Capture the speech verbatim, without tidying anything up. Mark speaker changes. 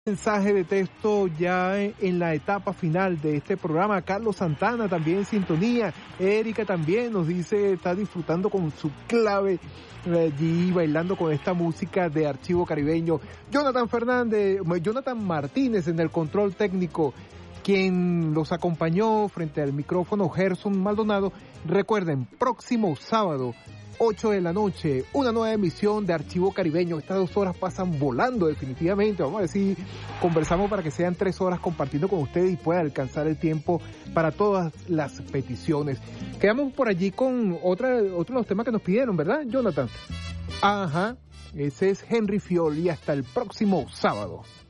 Speaker 1: Mensaje de texto ya en la etapa final de este programa. Carlos Santana también en sintonía. Erika también nos dice, está disfrutando con su clave allí bailando con esta música de Archivo Caribeño. Jonathan Fernández, Jonathan Martínez en el control técnico, quien los acompañó frente al micrófono, Gerson Maldonado. Recuerden, próximo sábado, ocho de la noche, una nueva emisión de Archivo Caribeño. Estas dos horas pasan volando definitivamente. Vamos a decir, conversamos para que sean tres horas compartiendo con ustedes y pueda alcanzar el tiempo para todas las peticiones. Quedamos por allí con otra, otro de los temas que nos pidieron, ¿verdad, Jonathan? Ajá, ese es Henry Fiol y hasta el próximo sábado.